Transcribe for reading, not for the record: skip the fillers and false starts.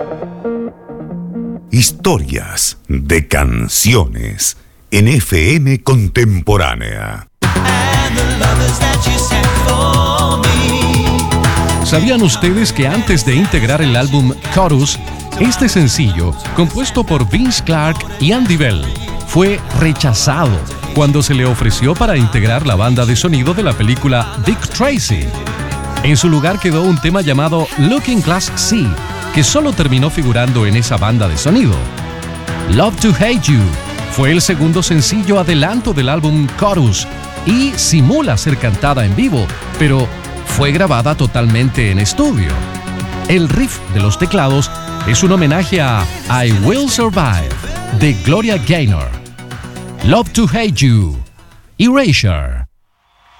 Historias de canciones en FM Contemporánea. ¿Sabían ustedes que antes de integrar el álbum Chorus, este sencillo, compuesto por Vince Clarke y Andy Bell, fue rechazado cuando se le ofreció para integrar la banda de sonido de la película Dick Tracy? En su lugar quedó un tema llamado Looking Glass Sea, que solo terminó figurando en esa banda de sonido. Love to Hate You fue el segundo sencillo adelanto del álbum Chorus y simula ser cantada en vivo, pero fue grabada totalmente en estudio. El riff de los teclados es un homenaje a I Will Survive de Gloria Gaynor. Love to Hate You, Erasure.